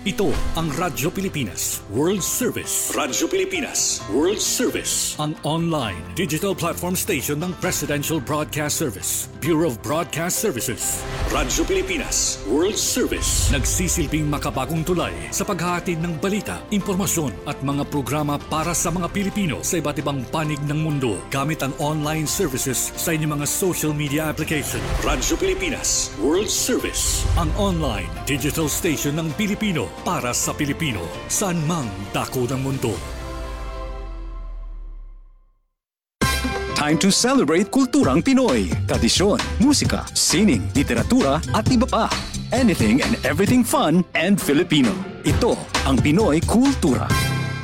Ito ang Radyo Pilipinas World Service. Radyo Pilipinas World Service. Ang online digital platform station ng Presidential Broadcast Service, Bureau of Broadcast Services. Radyo Pilipinas World Service. Nagsisilbing makabagong tulay sa paghahatid ng balita, impormasyon at mga programa para sa mga Pilipino sa iba't ibang panig ng mundo gamit ang online services sa inyong mga social media application. Radyo Pilipinas World Service. Ang online digital station ng Pilipino para sa Pilipino, saan mang dako ng mundo. Time to celebrate kulturang Pinoy. Tradisyon, musika, sining, literatura at iba pa. Anything and everything fun and Filipino. Ito ang Pinoy Kultura.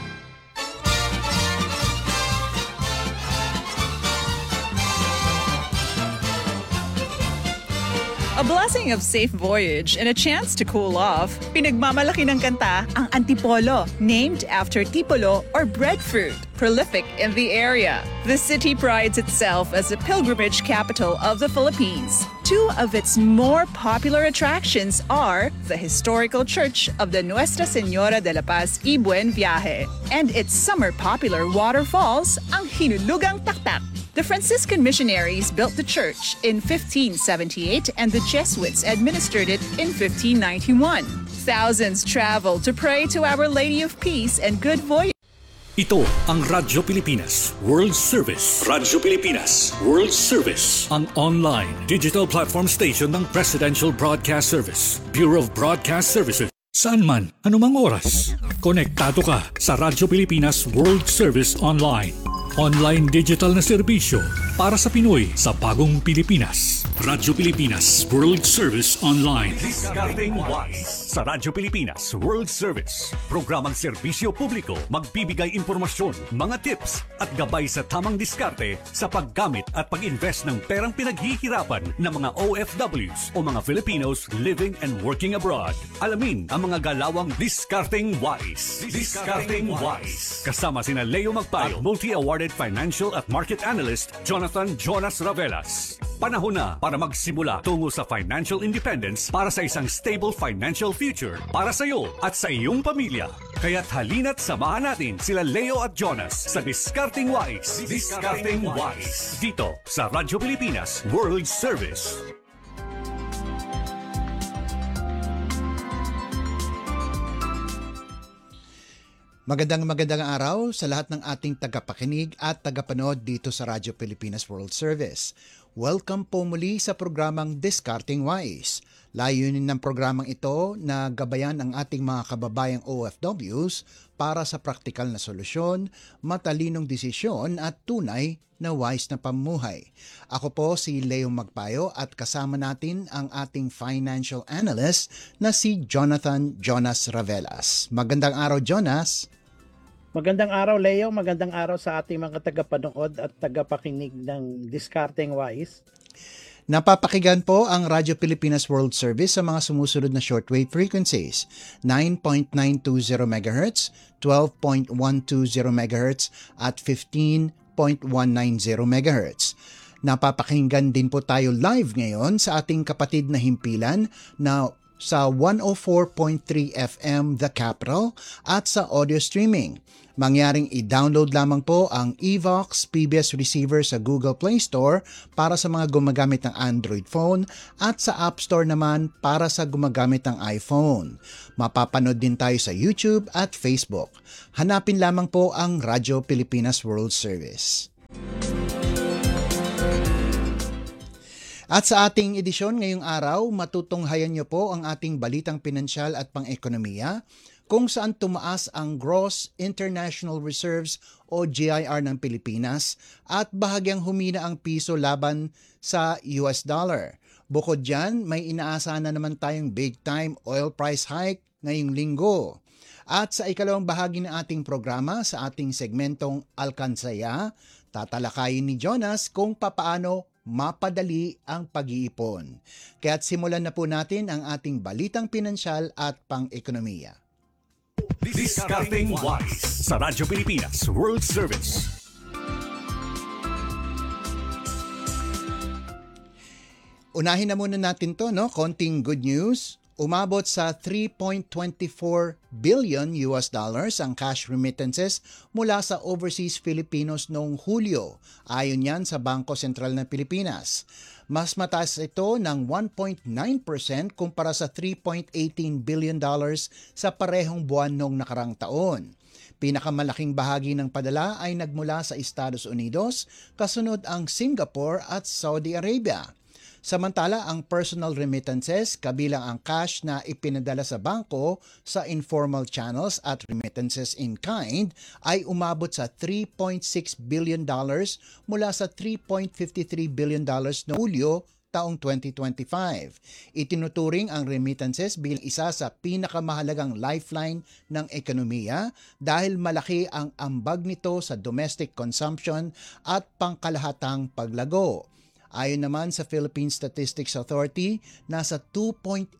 A blessing of safe voyage and a chance to cool off, pinagmamalaki ng kanta ang Antipolo, named after tipolo or breadfruit, prolific in the area. The city prides itself as the pilgrimage capital of the Philippines. Two of its more popular attractions are the historical church of the Nuestra Señora de la Paz y Buen Viaje and its summer popular waterfalls, ang Hinulugang Taktak. The Franciscan missionaries built the church in 1578 and the Jesuits administered it in 1591. Thousands traveled to pray to Our Lady of Peace and Good Voyage. Ito ang Radyo Pilipinas World Service. Radyo Pilipinas World Service. Ang online digital platform station ng Presidential Broadcast Service, Bureau of Broadcast Services. Saan man, anumang oras, konektado ka sa Radyo Pilipinas World Service Online. Online digital na serbisyo para sa Pinoy sa bagong Pilipinas. Radyo Pilipinas World Service Online. Discarding Wise sa Radyo Pilipinas World Service. Programang serbisyo publiko, magbibigay impormasyon, mga tips at gabay sa tamang diskarte sa paggamit at pag-invest ng perang pinaghihirapan ng mga OFWs o mga Filipinos living and working abroad. Alamin ang mga galawang Discarding Wise. Discarding Wise. Kasama sina Leo Magpayo, multi-awarded financial at market analyst Jonathan Jonas Ravelas. Panahon na para magsimula tungo sa financial independence para sa isang stable financial future para sa iyo at sa iyong pamilya. Kaya't halina't samahan natin sila Leo at Jonas sa Discarding Wise. Discarding Wise. Dito sa Radyo Pilipinas World Service. Magandang araw sa lahat ng ating tagapakinig at tagapanood dito sa Radyo Pilipinas World Service. Welcome po muli sa programang Discarding Wise. Layunin ng programang ito na gabayan ang ating mga kababayang OFWs para sa praktikal na solusyon, matalinong desisyon at tunay na wise na pamumuhay. Ako po si Leo Magpayo at kasama natin ang ating financial analyst na si Jonathan Jonas Ravelas. Magandang araw, Jonas! Magandang araw, Leo. Magandang araw sa ating mga tagapanood at tagapakinig ng Discarding Wise. Napapakinggan po ang Radyo Pilipinas World Service sa mga sumusunod na shortwave frequencies: 9.920 MHz, 12.120 MHz at 15.190 MHz. Napapakinggan din po tayo live ngayon sa ating kapatid na himpilan na sa 104.3 FM The Capital at sa audio streaming. Mangyaring i-download lamang po ang Evox PBS receiver sa Google Play Store para sa mga gumagamit ng Android phone at sa App Store naman para sa gumagamit ng iPhone. Mapapanood din tayo sa YouTube at Facebook. Hanapin lamang po ang Radyo Pilipinas World Service. At sa ating edisyon ngayong araw, matutunghayan niyo po ang ating balitang pinansyal at pang-ekonomiya, kung saan tumaas ang Gross International Reserves o GIR ng Pilipinas at bahagyang humina ang piso laban sa US dollar. Bukod dyan, may inaasahan na naman tayong big-time oil price hike ngayong linggo. At sa ikalawang bahagi ng ating programa sa ating segmentong Alkansaya, tatalakayin ni Jonas kung papaano mapadali ang pag-iipon. Kaya't simulan na po natin ang ating balitang pinansyal at pang-ekonomiya. Discarding Wise sa Radyo Pilipinas World Service. Unahin na muna natin to, no? Konting good news. Umabot sa 3.24 billion US dollars ang cash remittances mula sa overseas Filipinos noong Hulyo, ayon yan sa Bangko Sentral ng Pilipinas. Mas mataas ito ng 1.9% kumpara sa 3.18 billion dollars sa parehong buwan noong nakarang taon. Pinakamalaking bahagi ng padala ay nagmula sa Estados Unidos, kasunod ang Singapore at Saudi Arabia. Samantala, ang personal remittances, kabilang ang cash na ipinadala sa bangko sa informal channels at remittances in kind, ay umabot sa $3.6 billion mula sa $3.53 billion noong Hulyo taong 2025. Itinuturing ang remittances bilang isa sa pinakamahalagang lifeline ng ekonomiya dahil malaki ang ambag nito sa domestic consumption at pangkalahatang paglago. Ayon naman sa Philippine Statistics Authority, nasa 2.8%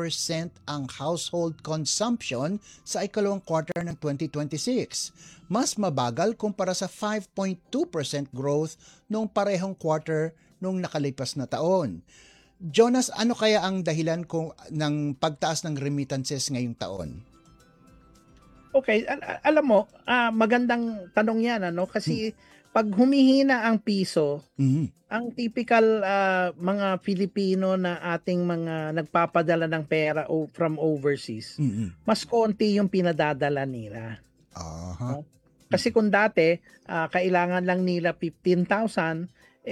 ang household consumption sa ikalawang quarter ng 2026. Mas mabagal kumpara sa 5.2% growth noong parehong quarter noong nakalipas na taon. Jonas, ano kaya ang dahilan ng pagtaas ng remittances ngayong taon? Okay, alam mo, magandang tanong yan, kasi pag humihina ang piso, ang typical mga Filipino na ating mga nagpapadala ng pera from overseas, mas konti yung pinadadala nila. No? Kasi kung dati, kailangan lang nila 15,000,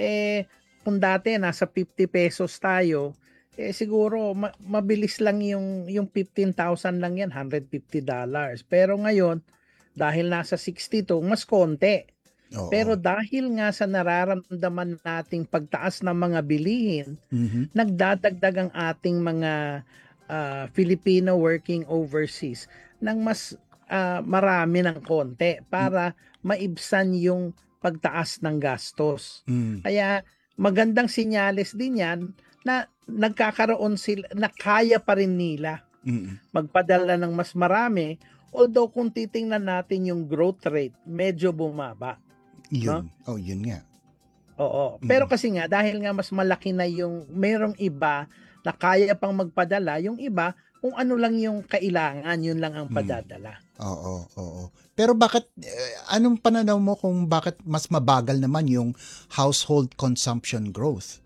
kung dati nasa 50 pesos tayo, siguro mabilis lang yung 15,000 lang yan, $150. Pero ngayon, dahil nasa 62, mas konti. Oo. Pero dahil nga sa nararamdaman nating pagtaas ng mga bilihin, nagdadagdag ang ating mga Filipino working overseas ng mas marami ng konti para maibsan yung pagtaas ng gastos. Kaya magandang senyales din yan na nagkakaroon sila, na kaya pa rin nila magpadala ng mas marami, although kung titingnan natin yung growth rate, medyo bumaba. Yun. No? Yun nga. Oo. Pero kasi nga, dahil nga mas malaki na yung, merong iba na kaya pang magpadala, yung iba, kung ano lang yung kailangan, yun lang ang padadala. Oo. Pero bakit, anong pananaw mo kung bakit mas mabagal naman yung household consumption growth?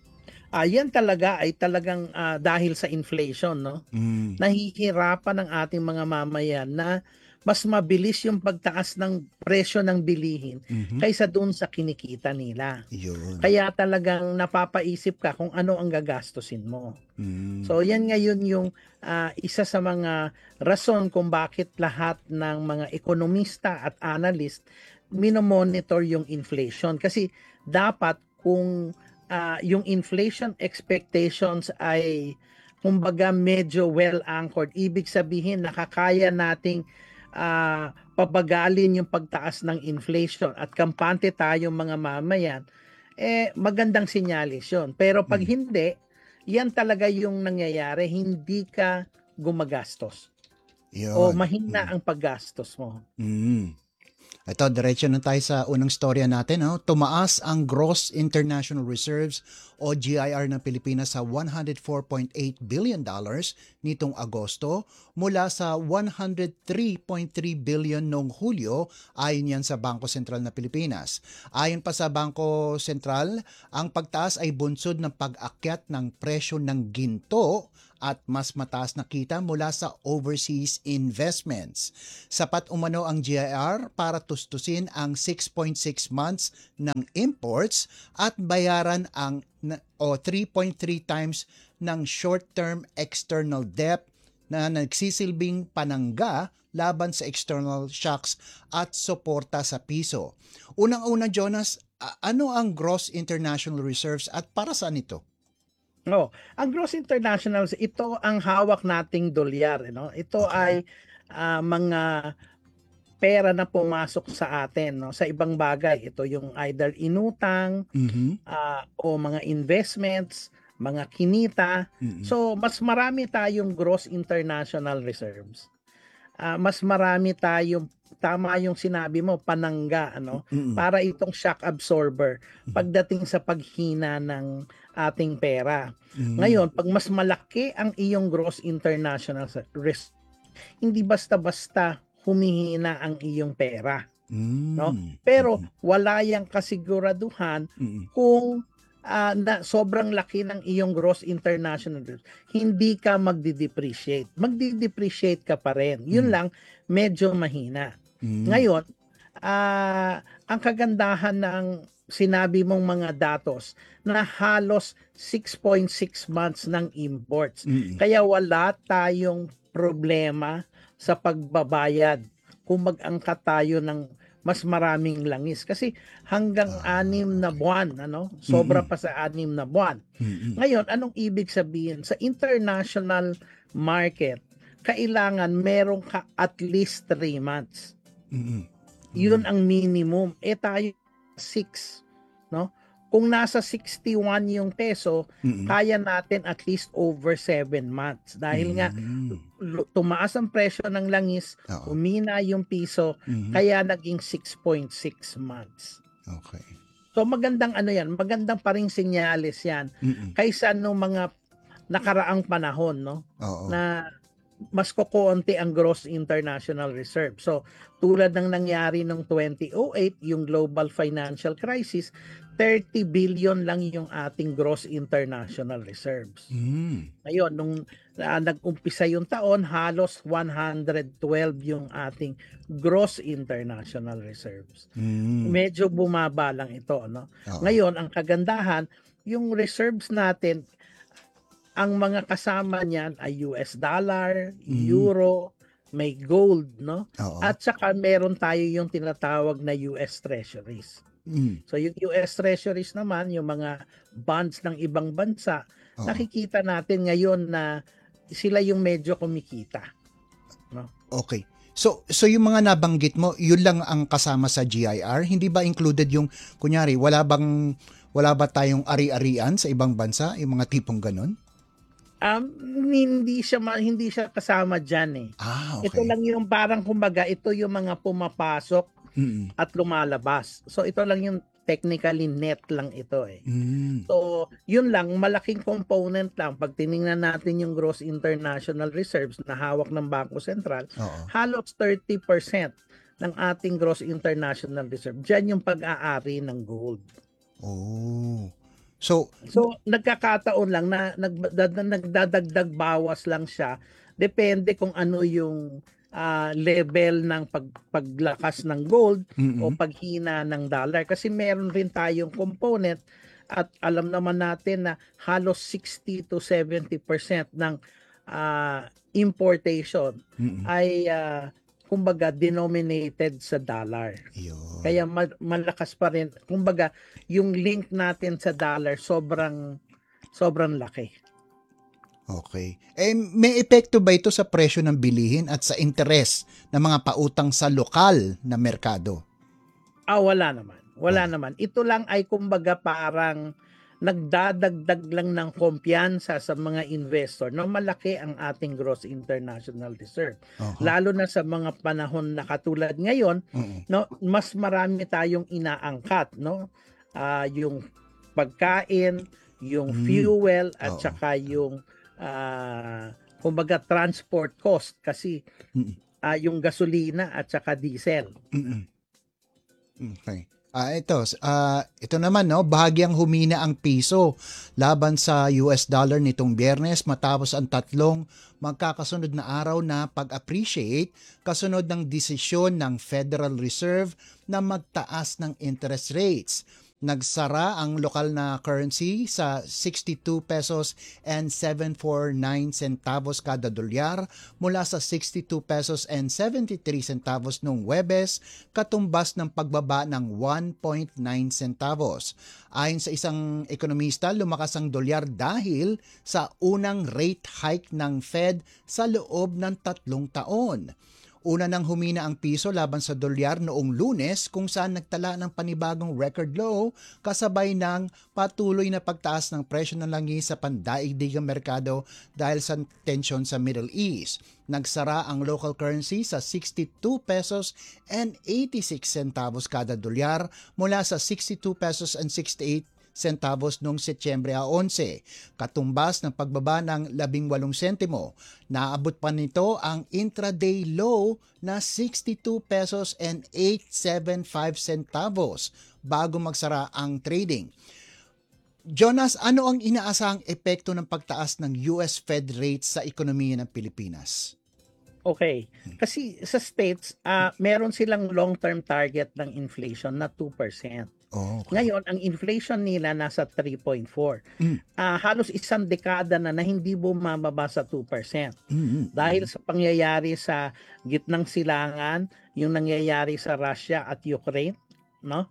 Yan talaga ay talagang dahil sa inflation, no? Nahihirapan ang ating mga mamayan na mas mabilis yung pagtaas ng presyo ng bilihin kaysa dun sa kinikita nila. Yun. Kaya talagang napapaisip ka kung ano ang gagastusin mo. So yan ngayon yung isa sa mga rason kung bakit lahat ng mga ekonomista at analyst minomonitor yung inflation. Kasi dapat kung yung inflation expectations ay kumbaga medyo well anchored, ibig sabihin nakakaya nating pabagalin yung pagtaas ng inflation at kampante tayong mga mamayan, magandang sinyalis yun. Pero pag hindi, yan talaga yung nangyayari, hindi ka gumagastos. Yun. O mahina ang paggastos mo. Ito, diretso na tayo sa unang storya natin. No? Tumaas ang Gross International Reserves o GIR ng Pilipinas sa $104.8 billion nitong Agosto mula sa 103.3 billion noong Hulyo, ayon yan sa Bangko Sentral ng Pilipinas. Ayon pa sa Bangko Sentral, ang pagtaas ay bunsod ng pag-akyat ng presyo ng ginto at mas mataas na kita mula sa overseas investments. Sapat umano ang GIR para tustusin ang 6.6 months ng imports at bayaran ang 3.3 times ng short-term external debt na nagsisilbing panangga laban sa external shocks at suporta sa piso. Unang-una, Jonas, ano ang Gross International Reserves at para saan ito? No, ang Gross International, ito ang hawak nating dolyar, no? Ito ay mga pera na pumasok sa atin, no, sa ibang bagay. Ito yung either inutang o mga investments, mga kinita. So mas marami tayong gross international reserves. Mas marami tayong, tama yung sinabi mo, panangga, ano, para itong shock absorber pagdating sa paghina ng ating pera. Ngayon, pag mas malaki ang iyong gross international risk, hindi basta-basta humihina ang iyong pera. No? Pero wala yang kasiguraduhan kung na sobrang laki ng iyong gross international risk, hindi ka magdi-depreciate. Magdi-depreciate ka pa rin. Yun lang, medyo mahina. Ngayon, ang kagandahan ng sinabi mong mga datos na halos 6.6 months ng imports. Kaya wala tayong problema sa pagbabayad kung mag-angkat tayo ng mas maraming langis. Kasi hanggang 6 na buwan, sobra pa sa 6 na buwan. Ngayon, anong ibig sabihin? Sa international market, kailangan meron ka at least 3 months. Yun ang minimum. Tayo 6, no? Kung nasa 61 yung peso, kaya natin at least over 7 months. Dahil nga, tumaas ang presyo ng langis, umina yung piso, kaya naging 6.6 months. Okay. So magandang yan, magandang pa ring senyales yan, kaysa nung mga nakaraang panahon, no? Na mas kukonti ang gross international reserve. So tulad ng nangyari noong 2008, yung global financial crisis, 30 billion lang yung ating gross international reserves. Ngayon, nung nag-umpisa yung taon, halos 112 yung ating gross international reserves. Medyo bumaba lang ito, no? Ngayon, ang kagandahan, yung reserves natin, ang mga kasama niyan ay US dollar, euro, may gold, no? At saka meron tayo yung tinatawag na US treasuries. So yung US treasuries naman, yung mga bonds ng ibang bansa, nakikita natin ngayon na sila yung medyo kumikita. No? Okay. So yung mga nabanggit mo, yun lang ang kasama sa GIR? Hindi ba included yung, kunyari, wala ba tayong ari-arian sa ibang bansa, yung mga tipong ganun? Hindi siya kasama diyan eh. Okay. Ito lang yung parang kumbaga, ito yung mga pumapasok at lumalabas. So ito lang yung technically net lang ito eh. So yun lang, malaking component lang. Pag tiningnan natin yung gross international reserves na hawak ng Bangko Sentral, halos 30% ng ating gross international reserve. Diyan yung pag-aari ng gold. So nagkakataon lang na nagdadagdag bawas lang siya. Depende kung ano yung level ng paglakas ng gold o paghina ng dollar. Kasi meron rin tayong component at alam naman natin na halos 60 to 70% ng importation ay kumbaga denominated sa dollar. Kaya malakas pa rin. Kumbaga yung link natin sa dollar sobrang laki. Okay. May epekto ba ito sa presyo ng bilihin at sa interes ng mga pautang sa lokal na merkado? Wala naman. Wala naman. Ito lang ay kumbaga parang nagdadagdag lang ng kumpiyansa sa mga investor na malaki ang ating gross international reserve. Lalo na sa mga panahon na katulad ngayon, no, mas marami tayong inaangkat, no? Yung pagkain, yung fuel at saka yung kumbaga transport cost kasi yung gasolina at saka diesel. Okay. Ito naman, no, bahagyang humina ang piso laban sa US dollar nitong Biyernes matapos ang tatlong magkakasunod na araw na pag-appreciate kasunod ng desisyon ng Federal Reserve na magtaas ng interest rates. Nagsara ang lokal na currency sa 62 pesos and 749 centavos kada dolyar mula sa 62 pesos and 73 centavos noong Huwebes, katumbas ng pagbaba ng 1.9 centavos. Ayon sa isang ekonomista, lumakas ang dolyar dahil sa unang rate hike ng Fed sa loob ng 3 taon. Una nang humina ang piso laban sa dolyar noong Lunes kung saan nagtala ng panibagong record low kasabay ng patuloy na pagtaas ng presyo ng langis sa pandaigdigang merkado dahil sa tensyon sa Middle East. Nagsara ang local currency sa 62 pesos and 86 centavos kada dolyar mula sa 62 pesos and 68 centavos noong Setyembre 11, katumbas ng pagbaba ng 18 sentimo. Naabot pa nito ang intraday low na 62 pesos and 875 centavos bago magsara ang trading. Jonas, ano ang inaasahang epekto ng pagtaas ng US Fed rate sa ekonomiya ng Pilipinas? Okay. Kasi sa States, meron silang long-term target ng inflation na 2%. Okay. Ngayon, ang inflation nila nasa 3.4. Halos isang dekada na hindi bumababa sa 2%. Dahil sa pangyayari sa gitnang silangan, yung nangyayari sa Russia at Ukraine, no?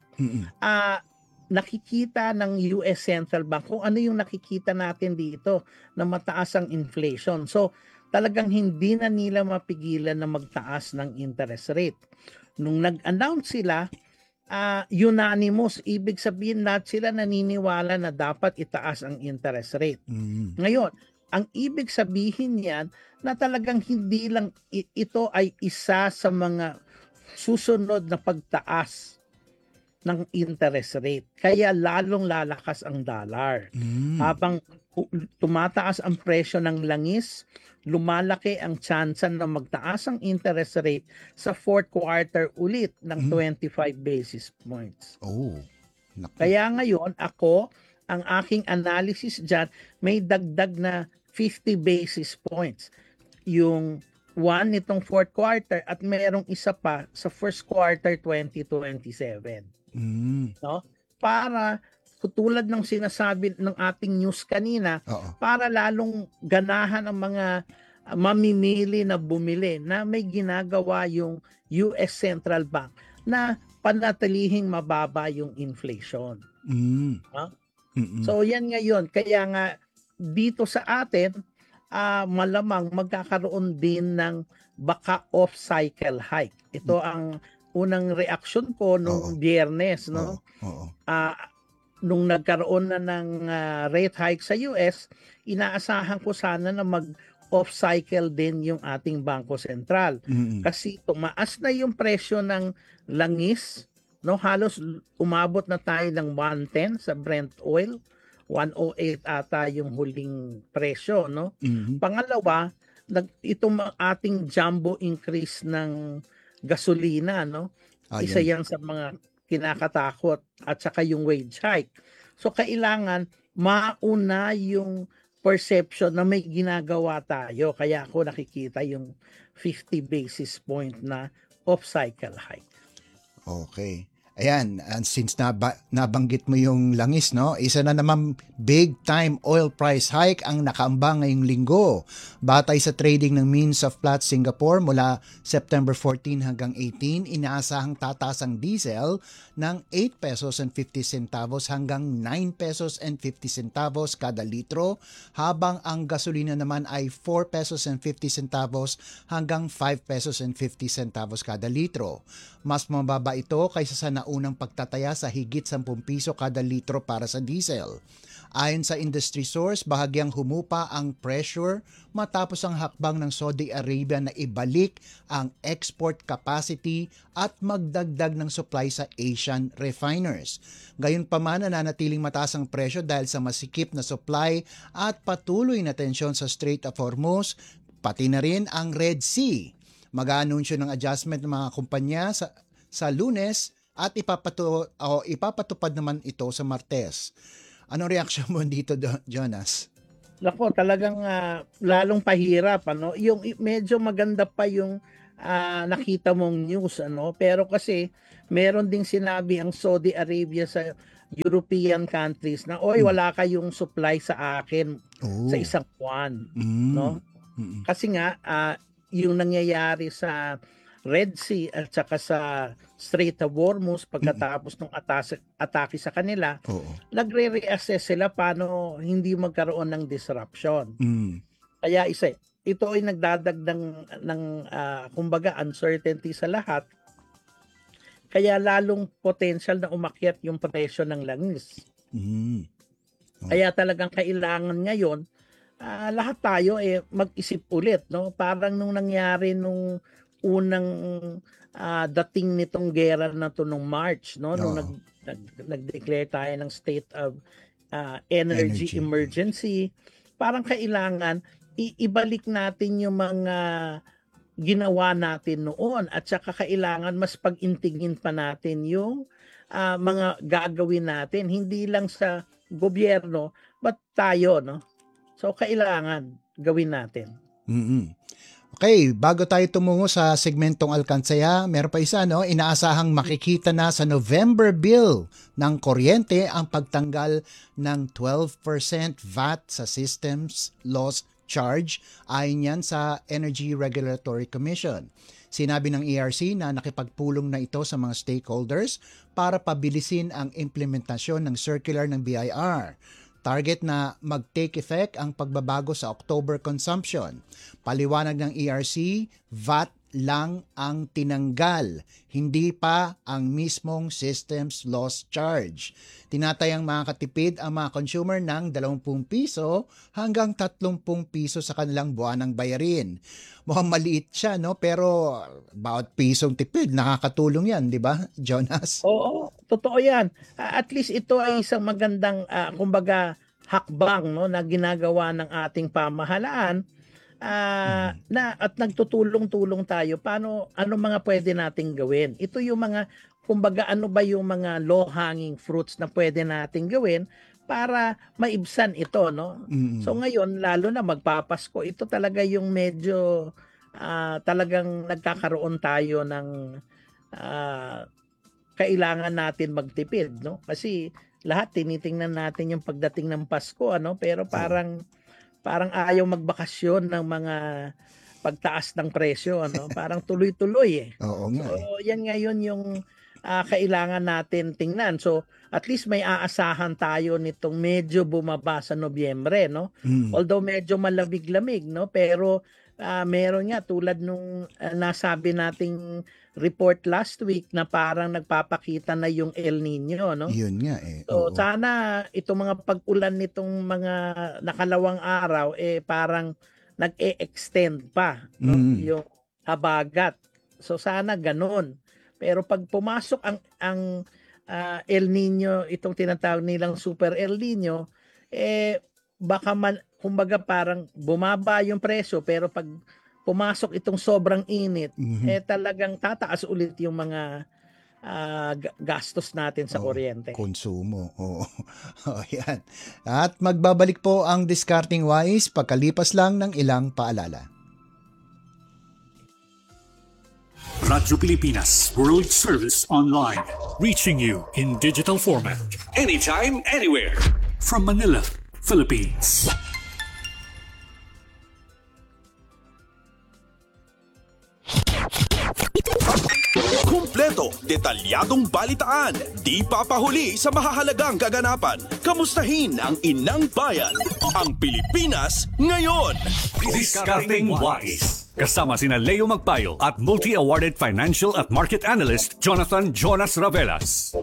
Nakikita ng US Central Bank kung ano yung nakikita natin dito na mataas ang inflation. So, talagang hindi na nila mapigilan na magtaas ng interest rate. Nung nag-announce sila, unanimous, ibig sabihin lahat sila naniniwala na dapat itaas ang interest rate. Ngayon, ang ibig sabihin yan na talagang hindi lang ito ay isa sa mga susunod na pagtaas ng interest rate. Kaya lalong lalakas ang dollar. Habang tumataas ang presyo ng langis, lumalaki ang tsansa na magtaas ang interest rate sa fourth quarter ulit ng 25 basis points. Kaya ngayon, ang aking analysis dyan, may dagdag na 50 basis points. Yung one nitong fourth quarter at mayroong isa pa sa first quarter 2027. No? Para tulad ng sinasabi ng ating news kanina, para lalong ganahan ang mga mamimili na bumili na may ginagawa yung US Central Bank na panatilihing mababa yung inflation. No? So yan ngayon, kaya nga dito sa atin, malamang magkakaroon din ng baka off-cycle hike. Ito ang unang reaksyon ko nung Biyernes, no? Nung nagkaroon na ng rate hike sa US, inaasahan ko sana na mag-off-cycle din yung ating Bangko Sentral. Kasi tumaas na yung presyo ng langis, no? Halos umabot na tayo ng 110 sa Brent oil. 108 ata yung huling presyo, no? Pangalawa, itong ating jumbo increase ng gasolina, no? Isa yan sa mga kinakatakot at saka yung wage hike. So kailangan mauna yung perception na may ginagawa tayo. Kaya ako nakikita yung 50 basis point na off-cycle hike. Okay. Ayan, and since nabanggit mo yung langis, no? Isa na naman big time oil price hike ang nakaambang ngayong linggo. Batay sa trading ng Means of Platts Singapore mula September 14 hanggang 18, inaasahang tataas ang diesel ng 8 pesos and 50 centavos hanggang 9 pesos and 50 centavos kada litro, habang ang gasolina naman ay 4 pesos and 50 centavos hanggang 5 pesos and 50 centavos kada litro. Mas mababa ito kaysa sa naunang pagtataya sa higit 10 piso kada litro para sa diesel. Ayon sa industry source, bahagyang humupa ang pressure matapos ang hakbang ng Saudi Arabia na ibalik ang export capacity at magdagdag ng supply sa Asian refiners. Gayunpaman, nananatiling mataas ang presyo dahil sa masikip na supply at patuloy na tensyon sa Strait of Hormuz, pati na rin ang Red Sea. Mag-aanunsyo ng adjustment ng mga kumpanya sa Lunes at ipapatupad naman ito sa Martes. Anong reaksyon mo dito, Jonas? Nako, talagang lalong pahirap, ano? Yung medyo maganda pa yung nakita mong news, ano? Pero kasi meron ding sinabi ang Saudi Arabia sa European countries na wala kayong supply sa akin sa isang buwan, no? Kasi nga yung nangyayari sa Red Sea at saka sa Strait of Hormuz pagkatapos ng atake sa kanila, nagre-reassess sila paano hindi magkaroon ng disruption. Kaya ito ay nagdadagdag ng kumbaga uncertainty sa lahat. Kaya lalong potential na umakyat yung presyo ng langis. Kaya talagang kailangan ngayon lahat tayo mag-isip ulit, no? Parang nung nangyari nung unang dating nitong gera na to nung March, no? Nung nag-declare tayo ng state of energy emergency. Parang kailangan ibalik natin yung mga ginawa natin noon at saka kailangan mas pag-intingin pa natin yung mga gagawin natin, hindi lang sa gobyerno but tayo, no? So kailangan gawin natin. Okay, bago tayo tumungo sa segmentong Alkansaya, meron pa isa, no? Inaasahang makikita na sa November bill ng kuryente ang pagtanggal ng 12% VAT sa systems loss charge ayon yan sa Energy Regulatory Commission. Sinabi ng ERC na nakipagpulong na ito sa mga stakeholders para pabilisin ang implementasyon ng circular ng BIR. Target na mag-take effect ang pagbabago sa October consumption. Paliwanag ng ERC, VAT lang ang tinanggal, hindi pa ang mismong systems loss charge. Tinatayang makakatipid ang mga consumer ng 20 piso hanggang 30 piso sa kanilang buwanang bayarin. Mukhang maliit siya, no? Pero bawat pisong tipid, nakakatulong yan, di ba, Jonas? Oo, totoo yan. At least ito ay isang magandang, kumbaga, hakbang, no, na ginagawa ng ating pamahalaan na at nagtutulong-tulong tayo ano mga pwede nating gawin. Ito yung mga, kumbaga, ano ba yung mga low-hanging fruits na pwede nating gawin para maibsan ito, no? So ngayon, lalo na magpapasko, ito talaga yung medyo talagang nagkakaroon tayo ng kailangan natin magtipid, no? Kasi lahat tinitingnan natin yung pagdating ng Pasko, ano, pero parang ayaw magbakasyon ng mga pagtaas ng presyo, ano? Parang tuloy-tuloy eh. Oo nga. So yan ngayon yung kailangan natin tingnan. So at least may aasahan tayo nitong medyo bumaba sa Nobyembre, no? Although medyo malamig-lamig, no? Pero meron nga tulad nung nasabi nating report last week na parang nagpapakita na yung El Nino, no? Yun nga eh. So Oo. sana itong mga pag-ulan nitong mga nakalawang araw parang nag-e-extend pa, no? Yung habagat. So sana ganun. Pero pag pumasok ang El Nino, itong tinatawag nilang Super El Nino, baka kumbaga parang bumaba yung presyo, pero pag pumasok itong sobrang init, talagang tataas ulit yung mga gastos natin sa kuryente. Konsumo. Oo. Yan. At magbabalik po ang Discarding Wise pagkalipas lang ng ilang paalala. Radyo Pilipinas World Service Online. Reaching you in digital format. Anytime, anywhere. From Manila, Philippines. Kumpleto, detalyadong balitaan, di papahuli sa mahahalagang kaganapan. Kamustahin ang inang bayan, ang Pilipinas ngayon. Discarding Wise. Kasama sina Leo Magpayo at multi-awarded financial at market analyst Jonathan Jonas Ravelas.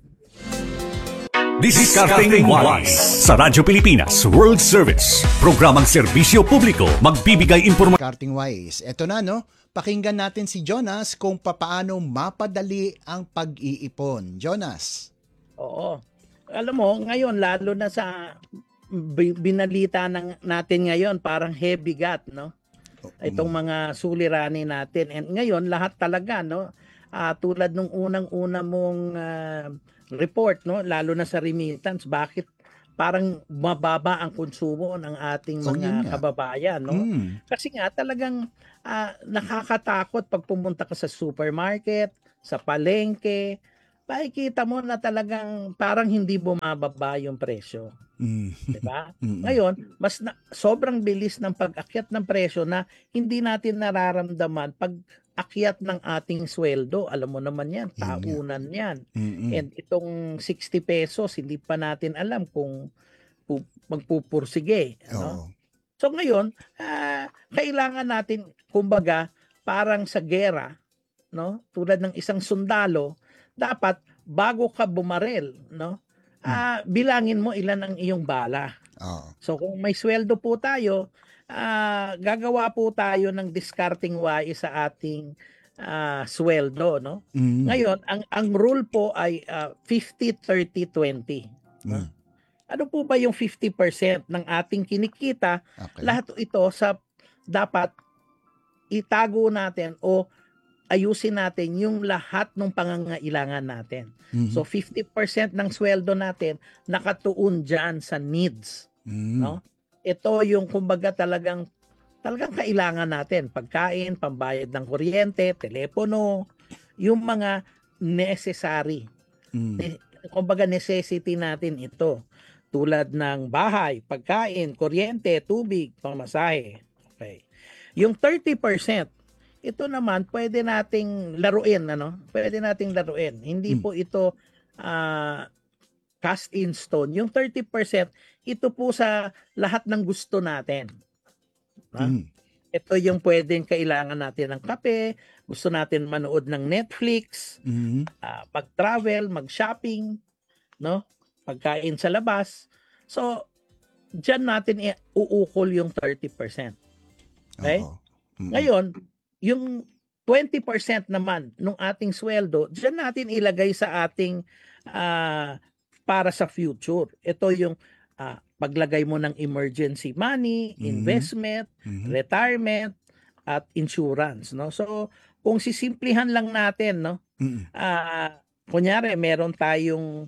Discarding Wise sa Radyo Pilipinas World Service. Programang serbisyo publiko, magbibigay impormasyon. Discarding Wise. Ito na, no? Pakinggan natin si Jonas kung papaano mapadali ang pag-iipon. Jonas. Oo. Alam mo, ngayon lalo na sa binalita natin ngayon, parang heavy gat, no? Itong mga suliranin natin. And ngayon lahat talaga, no? Tulad nung unang-una mong report, no, lalo na sa remittance, bakit parang mababa ang konsumo ng ating mga kababayan, no? Kasi nga talagang nakakatakot pag pumunta ka sa supermarket, sa palengke, makikita mo na talagang parang hindi bumababa yung presyo. Diba? Ngayon, sobrang bilis ng pag-akyat ng presyo na hindi natin nararamdaman pag akyat ng ating sweldo. Alam mo naman yan, taunan yan. And itong 60 pesos, hindi pa natin alam kung magpupursige. No? So ngayon, kailangan natin, kumbaga, parang sa gera, no? Tulad ng isang sundalo, dapat bago ka bumarel, no? Bilangin mo ilan ang iyong bala. So kung may sweldo po tayo, gagawa po tayo ng discarding wise sa ating sweldo, no? Ngayon, ang rule po ay 50-30-20. No? Ano po ba yung 50% ng ating kinikita? Okay. Lahat ito dapat itago natin o ayusin natin yung lahat ng pangangailangan natin. So 50% ng sweldo natin nakatuon diyan sa needs, no? Ito yung kumbaga talagang kailangan natin, pagkain, pambayad ng kuryente, telepono, yung mga necessary. Kumbaga necessity natin ito. Tulad ng bahay, pagkain, kuryente, tubig, pamasahe. Okay. Yung 30%, ito naman pwede nating laruin, ano? Pwede nating laruin. Hindi po ito cast in stone. Yung 30%, ito po sa lahat ng gusto natin. Ito yung pwedeng kailangan natin ng kape, gusto natin manood ng Netflix, mag-travel, mag-shopping, no? Pagkain sa labas. So, diyan natin uukol yung 30%. Okay? Ngayon, yung 20% naman ng ating sweldo, diyan natin ilagay sa ating para sa future. Ito yung paglagay mo ng emergency money, investment, retirement, at insurance, no? So, kung sisimplihan lang natin, no? Kunyari, meron tayong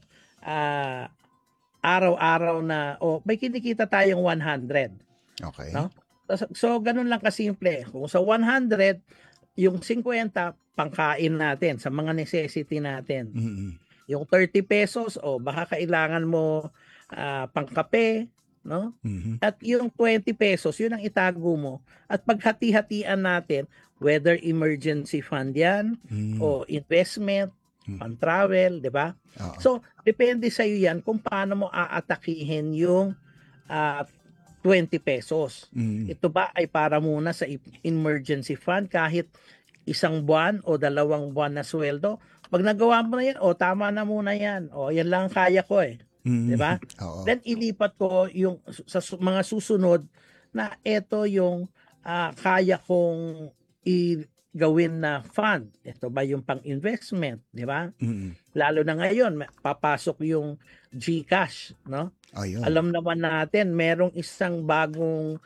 araw-araw na may kinikita tayong 100. Okay. No? So, ganun lang kasimple. Kung sa 100, yung 50 pangkain natin sa mga necessity natin. Yung 30 pesos, baka kailangan mo pangkape, no? At yung 20 pesos, yun ang itago mo. At paghati-hatian natin, whether emergency fund yan, o investment, pang-travel, di ba? So, depende sa iyo yan kung paano mo aatakihin yung 20 pesos. Ito ba ay para muna sa emergency fund kahit 1 buwan o 2 buwan na sweldo? Pag nagawa mo na yan, tama na muna yan. Yan lang kaya ko eh. Diba? Then ilipat ko yung sa mga susunod na ito yung kaya kong gawin na fund. Ito ba yung pang-investment, di ba? Lalo na ngayon, papasok yung GCash, no? Alam naman natin, merong isang bagong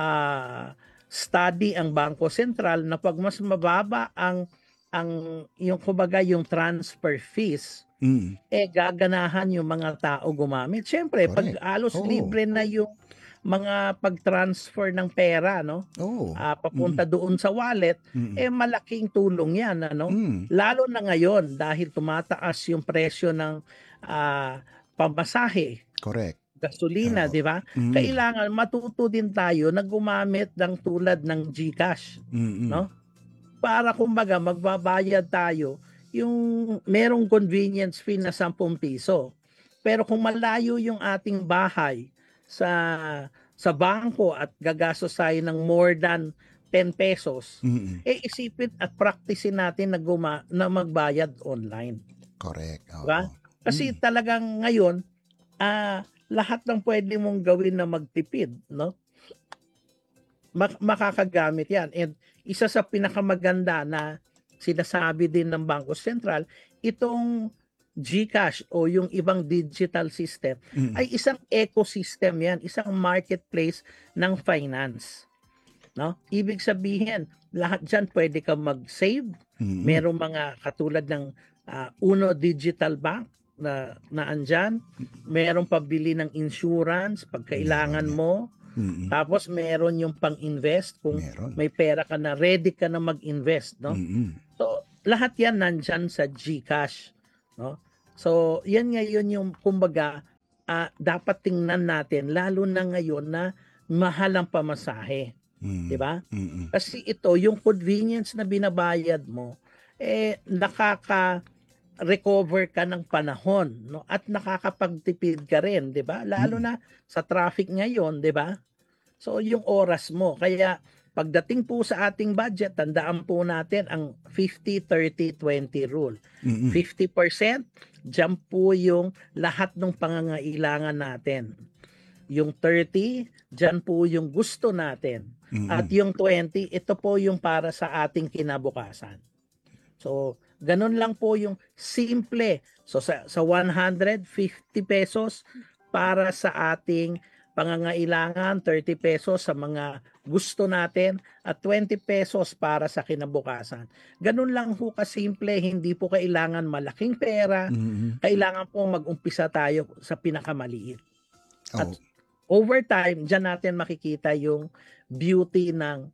study ang Bangko Sentral na pag mas mababa ang yung kumbaga yung transfer fees, gaganahan yung mga tao gumamit. Siyempre, pag alos libre na yung mga pag-transfer ng pera, no? Papunta doon sa wallet, malaking tulong yan, ano? Lalo na ngayon dahil tumataas yung presyo ng pamasahe. Correct. Gasolina, di ba? Kailangan matuto din tayo na gumamit ng tulad ng GCash, no? Para kumbaga magbabayad tayo yung merong convenience fee na 10 piso. Pero kung malayo yung ating bahay sa bangko at gagastos tayo ng more than 10 pesos, isipin at practicein natin na magbayad online. Correct. Diba? Kasi talagang ngayon, lahat ng pwede mong gawin na magtipid, no? Makakagamit yan. And isa sa pinakamaganda na sinasabi din ng Bangko Sentral, itong GCash o yung ibang digital system ay isang ecosystem yan, isang marketplace ng finance. No? Ibig sabihin, lahat dyan pwede ka mag-save. Merong mga katulad ng Uno Digital Bank na andyan. Merong pabili ng insurance pag kailangan mo. Tapos meron yung pang-invest kung may pera ka na, ready ka na mag-invest, no? So lahat yan nandyan sa GCash, no? So yan ngayon yung kumbaga dapat tingnan natin lalo na ngayon na mahal ang pamasahe, 'di ba? Kasi ito yung convenience na binabayad mo recover ka ng panahon, no? At nakakapagtipid ka rin, 'di ba? Lalo na sa traffic ngayon, 'di ba? So yung oras mo. Kaya pagdating po sa ating budget, tandaan po natin ang 50-30-20 rule. 50%, diyan po yung lahat ng pangangailangan natin. Yung 30, diyan po yung gusto natin. At yung 20, ito po yung para sa ating kinabukasan. So, ganun lang po yung simple. So, sa 150 pesos para sa ating pangangailangan, 30 pesos sa mga gusto natin, at 20 pesos para sa kinabukasan. Ganun lang po kasimple, hindi po kailangan malaking pera, kailangan po mag-umpisa tayo sa pinakamaliit. At over time, dyan natin makikita yung beauty ng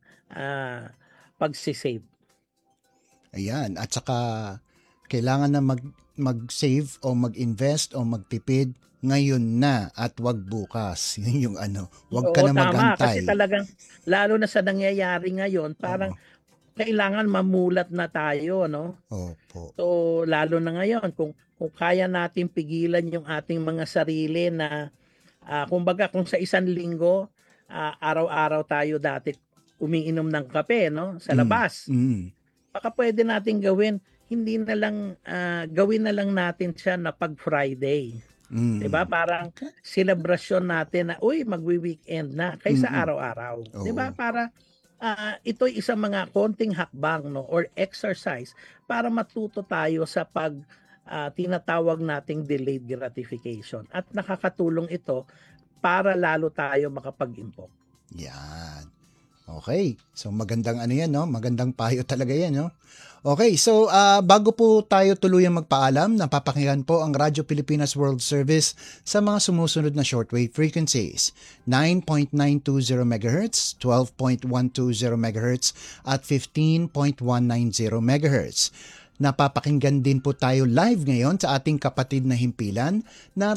pagsisave. Ayan, at saka kailangan na mag-save o mag-invest o magtipid ngayon na at wag bukas. Yun yung wag ka na magantay. Kasi talagang, lalo na sa nangyayari ngayon, parang kailangan mamulat na tayo, no? Opo. So, lalo na ngayon, kung kaya natin pigilan yung ating mga sarili na, kumbaga kung sa isang linggo, araw-araw tayo dati umiinom ng kape, no? Sa labas. Baka pwede natin gawin, gawin na lang natin siya na pag Friday. Diba? Parang celebration natin na, magwi-weekend na kaysa araw-araw. Diba? Para ito'y isang mga konting hakbang, no? Or exercise para matuto tayo sa tinatawag nating delayed gratification. At nakakatulong ito para lalo tayo makapag-impok. Yan. Okay. So magandang yan, no? Magandang payo talaga yan, no? Okay, so bago po tayo tuluyang magpaalam, napapakinggan po ang Radyo Pilipinas World Service sa mga sumusunod na shortwave frequencies: 9.920 MHz, 12.120 MHz, at 15.190 MHz. Napapakinggan din po tayo live ngayon sa ating kapatid na himpilan na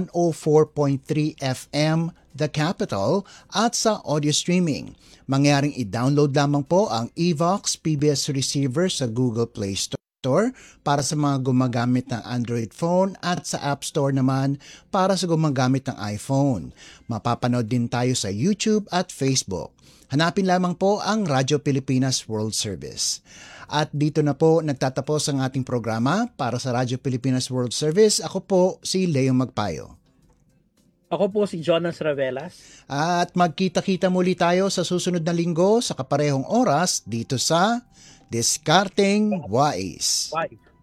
104.3 FM The Capital at sa audio streaming. Mangyaring i-download lamang po ang Evox PBS receiver sa Google Play Store para sa mga gumagamit ng Android phone at sa App Store naman para sa gumagamit ng iPhone. Mapapanood din tayo sa YouTube at Facebook. Hanapin lamang po ang Radyo Pilipinas World Service. At dito na po nagtatapos ang ating programa para sa Radyo Pilipinas World Service. Ako po si Leo Magpayo. Ako po si Jonas Ravelas. At magkita-kita muli tayo sa susunod na linggo sa kaparehong oras dito sa Diskarteng Wise.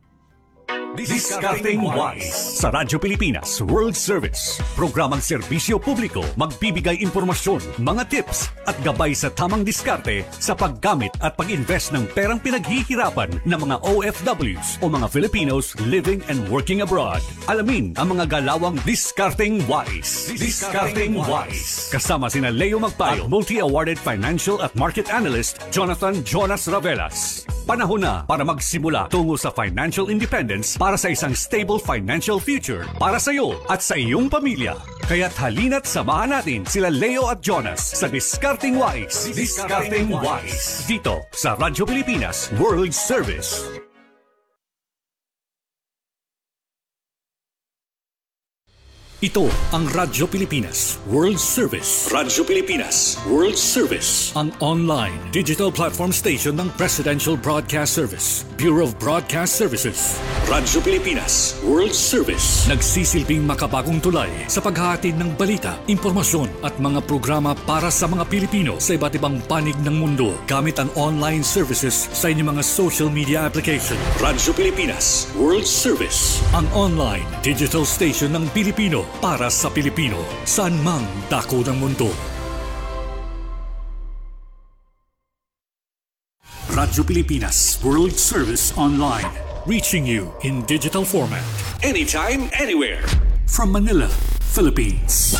Diskarteng Wise sa Radyo Pilipinas World Service. Programang serbisyo publiko, magbibigay impormasyon, mga tips at gabay sa tamang diskarte sa paggamit at pag-invest ng perang pinaghihirapan ng mga OFWs o mga Filipinos living and working abroad. Alamin ang mga galawang Diskarteng Wise. Diskarteng Wise. Kasama sina Leo Magpayo, multi-awarded financial at market analyst Jonathan Jonas Ravelas. Panahon na para magsimula tungo sa financial independence para sa isang stable financial future para sa iyo at sa iyong pamilya. Kaya't halina't samahan natin sila Leo at Jonas sa Diskarteng Wise. Diskarteng Wise. Dito sa Radyo Pilipinas World Service. Ito ang Radyo Pilipinas World Service. Radyo Pilipinas World Service. Ang online digital platform station ng Presidential Broadcast Service, Bureau of Broadcast Services. Radyo Pilipinas World Service. Nagsisilbing makabagong tulay sa paghahatid ng balita, impormasyon at mga programa para sa mga Pilipino sa iba't ibang panig ng mundo gamit ang online services sa inyong mga social media application. Radyo Pilipinas World Service. Ang online digital station ng Pilipino para sa Pilipino, saan mang dako ng mundo. Radyo Pilipinas World Service Online, reaching you in digital format, anytime, anywhere, from Manila, Philippines.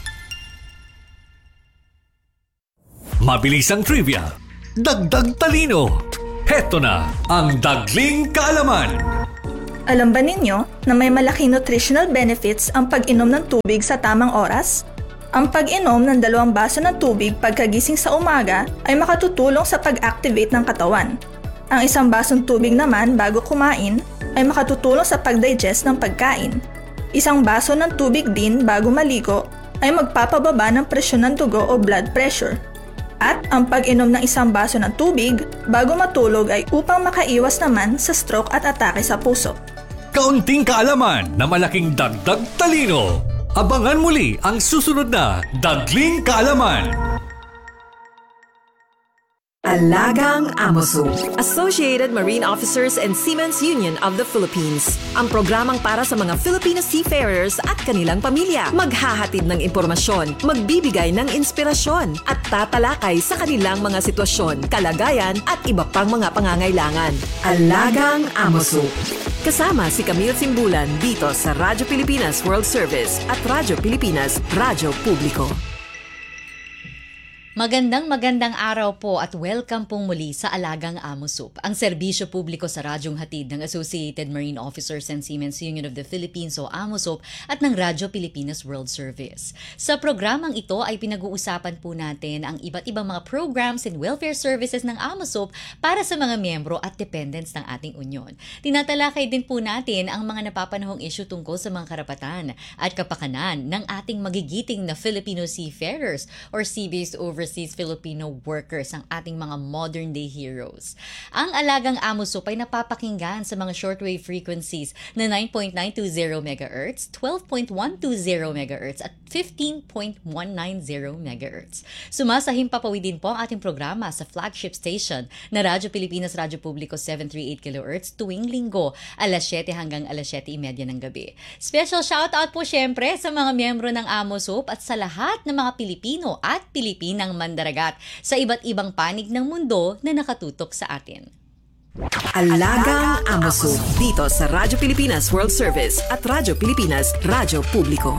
Mabilis ang trivia, dagdag talino. Heto na ang Dagling Kaalaman. Alam ba ninyo na may malaking nutritional benefits ang pag-inom ng tubig sa tamang oras? Ang pag-inom ng 2 baso ng tubig pagkagising sa umaga ay makatutulong sa pag-activate ng katawan. Ang 1 basong tubig naman bago kumain ay makatutulong sa pag-digest ng pagkain. 1 baso ng tubig din bago maligo ay magpapababa ng presyon ng dugo o blood pressure. At ang pag-inom ng 1 baso ng tubig bago matulog ay upang makaiwas naman sa stroke at atake sa puso. Kaunting kaalaman na malaking dagdag talino. Abangan muli ang susunod na Dagling Kaalaman. Alagang Amoso, Associated Marine Officers and Seamen's Union of the Philippines. Ang programang para sa mga Filipino seafarers at kanilang pamilya. Maghahatid ng impormasyon, magbibigay ng inspirasyon, at tatalakay sa kanilang mga sitwasyon, kalagayan at iba pang mga pangangailangan. Alagang Amoso. Kasama si Camille Simbulan dito sa Radyo Pilipinas World Service at Radyo Pilipinas Radyo Publiko. Magandang araw po at welcome pong muli sa Alagang Amosup, ang serbisyo publiko sa radyong hatid ng Associated Marine Officers and Seamen's Union of the Philippines o Amosup at ng Radyo Pilipinas World Service. Sa programang ito ay pinag-uusapan po natin ang iba't ibang mga programs and welfare services ng Amosup para sa mga miyembro at dependents ng ating union. Tinatalakay din po natin ang mga napapanahong issue tungkol sa mga karapatan at kapakanan ng ating magigiting na Filipino seafarers or sea-based overseas Filipino workers, ang ating mga modern day heroes. Ang Alagang Amosup ay napapakinggan sa mga shortwave frequencies na 9.920 MHz, 12.120 MHz at 15.190 MHz. Sumasahim papawid din po ang ating programa sa flagship station na Radyo Pilipinas Radyo Publiko 738 kHz tuwing linggo, alas 7 hanggang alas 7:30 ng gabi. Special shoutout po syempre sa mga miyembro ng Amosup at sa lahat ng mga Pilipino at Pilipinang mandaragat sa iba't ibang panig ng mundo na nakatutok sa atin. Alagang Amosup dito sa Radyo Pilipinas World Service at Radyo Pilipinas Radyo Publiko.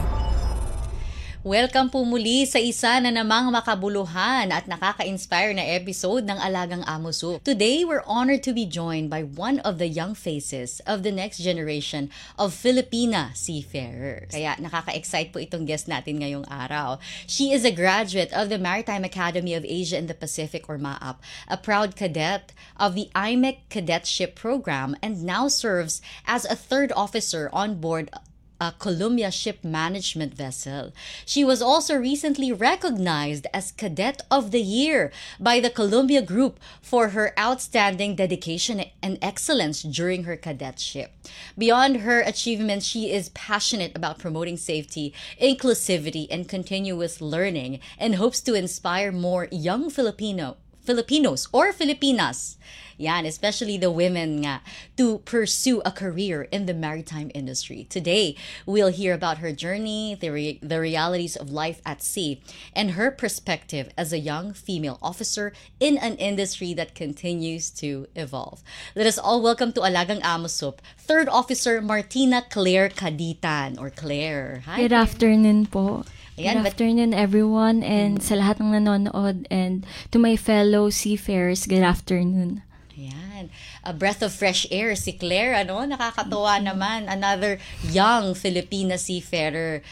Welcome po muli sa isa na namang makabuluhan at nakaka-inspire na episode ng Alagang Amosup. Today, we're honored to be joined by one of the young faces of the next generation of Filipina seafarers. Kaya nakaka-excite po itong guest natin ngayong araw. She is a graduate of the Maritime Academy of Asia and the Pacific or MAAP, a proud cadet of the IMEC Cadetship Program, and now serves as a third officer on board a Columbia Ship Management vessel. She was also recently recognized as Cadet of the Year by the Columbia Group for her outstanding dedication and excellence during her cadetship. Beyond her achievements, she is passionate about promoting safety, inclusivity, and continuous learning, and hopes to inspire more young Filipinos or Filipinas, especially the women nga, to pursue a career in the maritime industry. Today, we'll hear about her journey, the realities of life at sea, and her perspective as a young female officer in an industry that continues to evolve. Let us all welcome to Alagang Amosup, Third Officer Martina Claire Caditan, or Claire. Hi. Good afternoon po. Ayan, Good afternoon everyone, and sa lahat ng nanonood, and to my fellow seafarers, good afternoon. Ayan. A breath of fresh air si Claire, nakakatuwa naman. Another young Filipina seafarer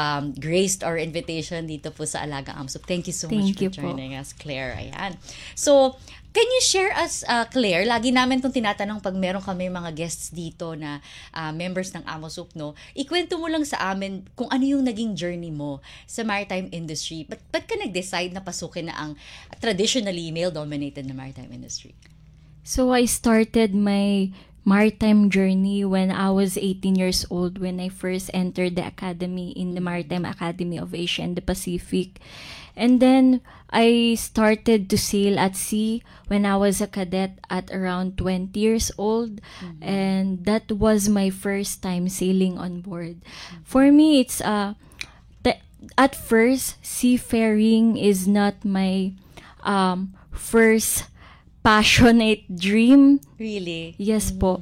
graced our invitation dito po sa Alagang Amosup. Thank you so much for joining us, Claire. Ayan. So, can you share us, Claire, lagi namin itong tinatanong pag meron kami mga guests dito na members ng Amosup, ikwento mo lang sa amin kung ano yung naging journey mo sa maritime industry. Ba't ka nag-decide na pasukin na ang traditionally male-dominated na maritime industry? So I started my maritime journey when I was 18 years old, when I first entered the academy in the Maritime Academy of Asia and the Pacific. And then I started to sail at sea when I was a cadet at around 20 years old. Mm-hmm. And that was my first time sailing on board. Mm-hmm. For me, it's at first, seafaring is not my first passionate dream. Really? Yes po.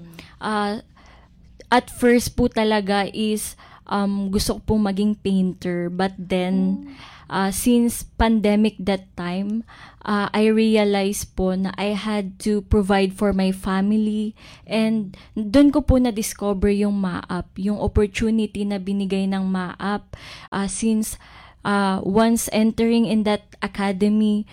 At first po talaga is gusto ko po maging painter, but then since pandemic that time, I realized po na I had to provide for my family, and doon ko po na-discover yung MAAP, yung opportunity na binigay ng MAAP. Since once entering in that academy,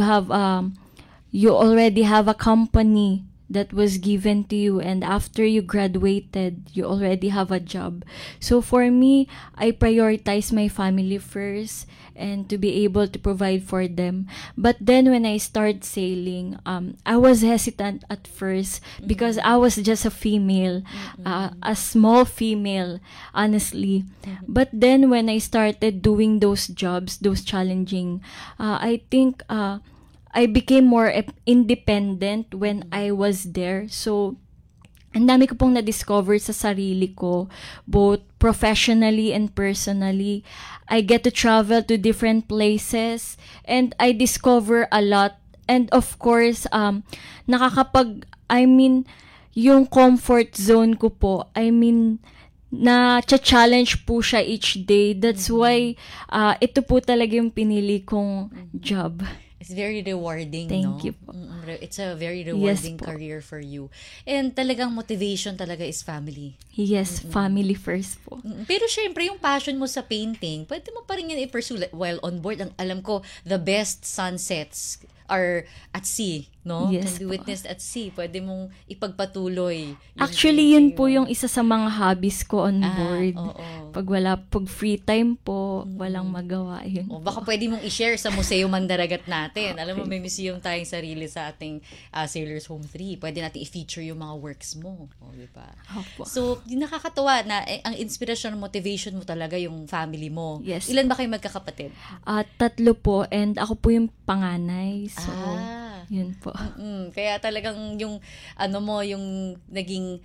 you already have a company that was given to you, and after you graduated, you already have a job. So for me, I prioritize my family first and to be able to provide for them. But then when I started sailing, I was hesitant at first because I was just a female, a small female, honestly. But then when I started doing those jobs, those challenging, I think I became more independent when I was there. So, ang dami ko pong na-discover sa sarili ko, both professionally and personally. I get to travel to different places and I discover a lot. And of course, yung comfort zone ko po, na-challenge po siya each day. That's why ito po talaga yung pinili kong job. It's very rewarding, Thank you po. It's a very rewarding po. career for you. And talagang motivation talaga is family. Yes, family first po. Pero syempre, yung passion mo sa painting, pwede mo pa rin yan i-pursue. While on board, alam ko, the best sunsets are at sea, no? Yes, Can be witnessed at sea. Pwede mong ipagpatuloy. Actually, yun po yung isa sa mga hobbies ko on board. Oo. Pag free time po, walang magawa yun. Baka pwede mong i-share sa Museo Mandaragat natin. Alam mo, may museum tayong sarili sa ating Sailors Home 3. Pwede natin i-feature yung mga works mo. Di ba? Opo. So, nakakatawa na ang inspiration, motivation mo talaga yung family mo. Yes. Ilan ba kayo magkakapatid? 3 po, and ako po yung panganay. So, yun po. Kaya talagang yung yung naging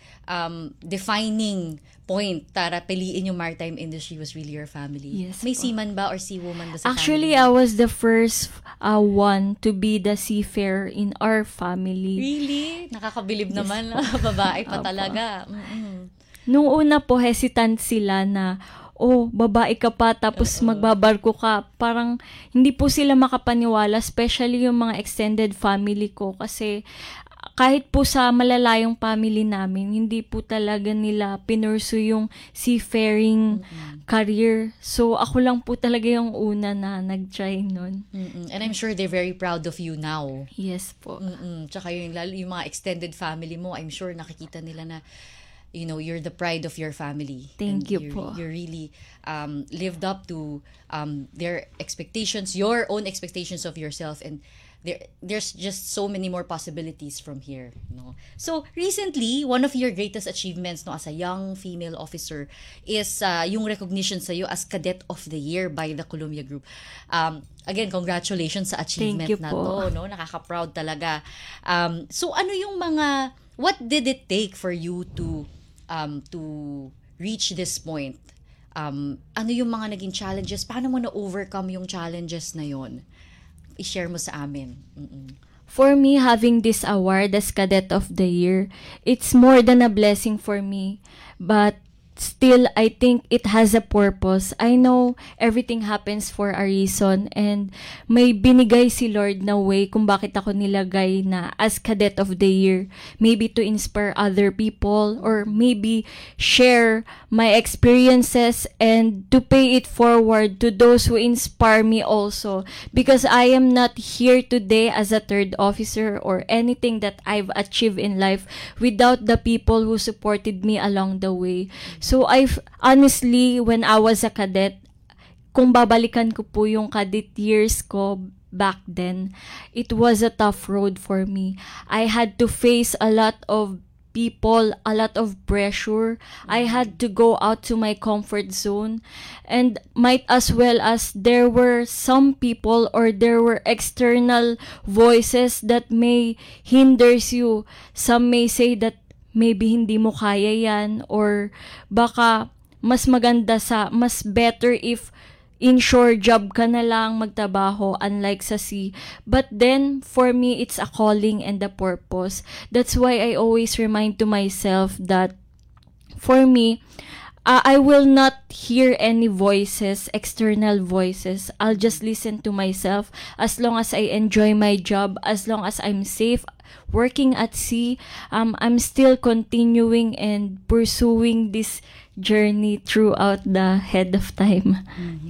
defining point para piliin yung maritime industry was really your family. Yes May po. seaman ba or seawoman ba sa Actually, family? I was the first one to be the seafarer in our family. Really? Nakakabilib naman. Babae pa Opo. talaga. Nung una po, hesitant sila na, babae ka pa, tapos magbabarko ka. Parang hindi po sila makapaniwala, especially yung mga extended family ko. Kasi kahit po sa malalayong family namin, hindi po talaga nila pinursu yung seafaring career. So, ako lang po talaga yung una na nag-try nun. And I'm sure they're very proud of you now. Yes po. Tsaka yung mga extended family mo, I'm sure nakikita nila na you're the pride of your family. Thank you po. You really lived up to their expectations, your own expectations of yourself, and there's just so many more possibilities from here. No? So, recently, one of your greatest achievements as a young female officer is yung recognition sa'yo as Cadet of the Year by the Columbia Group. Again, congratulations sa achievement na to. No? Nakaka-proud talaga. So, ano yung what did it take for you to reach this point? Ano yung mga naging challenges? Paano mo na-overcome yung challenges na yon? I-share mo sa amin. For me, having this award as Cadet of the Year, it's more than a blessing for me. But still, I think it has a purpose. I know everything happens for a reason, and may binigay si Lord na way kung bakit ako nilagay na as Cadet of the Year. Maybe to inspire other people, or maybe share my experiences and to pay it forward to those who inspire me also. Because I am not here today as a third officer or anything that I've achieved in life without the people who supported me along the way. So, honestly, when I was a cadet, kung babalikan ko po yung cadet years ko back then, it was a tough road for me. I had to face a lot of people, a lot of pressure. I had to go out to my comfort zone, and might as well as there were some people or there were external voices that may hinders you. Some may say that maybe hindi mo kaya yan, or baka mas better if inshore job ka na lang magtrabaho unlike sa sea. But then, for me, it's a calling and a purpose. That's why I always remind to myself that for me, I will not hear any voices, external voices. I'll just listen to myself. As long as I enjoy my job, as long as I'm safe working at sea, I'm still continuing and pursuing this journey throughout the head of time.